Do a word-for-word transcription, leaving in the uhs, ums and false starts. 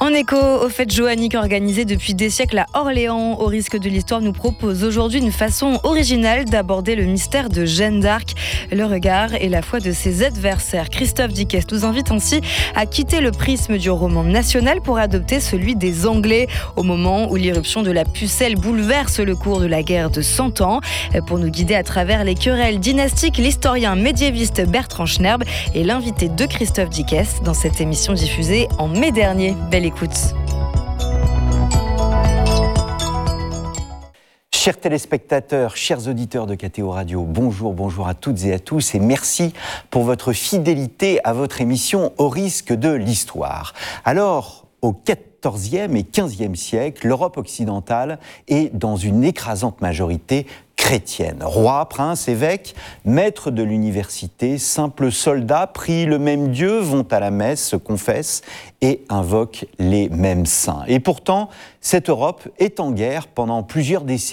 En écho aux fêtes joanniques organisées depuis des siècles à Orléans, Au risque de l'histoire nous propose aujourd'hui une façon originale d'aborder le mystère de Jeanne d'Arc, le regard et la foi de ses adversaires. Christophe Dickès nous invite ainsi à quitter le prisme du roman national pour adopter celui des Anglais, au moment où l'irruption de la pucelle bouleverse le cours de la guerre de Cent Ans. Pour nous guider à travers les querelles dynastiques, l'historien médiéviste Bertrand Schnerb est l'invité de Christophe Dickès dans cette émission diffusée en mai dernier. Belle écoute. Chers téléspectateurs, chers auditeurs de K T O Radio, bonjour, bonjour à toutes et à tous et merci pour votre fidélité à votre émission Au risque de l'histoire. Alors, au quatorzième et quinzième siècle, l'Europe occidentale est dans une écrasante majorité chrétienne. Rois, princes, évêques, maîtres de l'université, simples soldats prient le même Dieu, vont à la messe, se confessent et invoquent les mêmes saints. Et pourtant, cette Europe est en guerre pendant plusieurs décennies.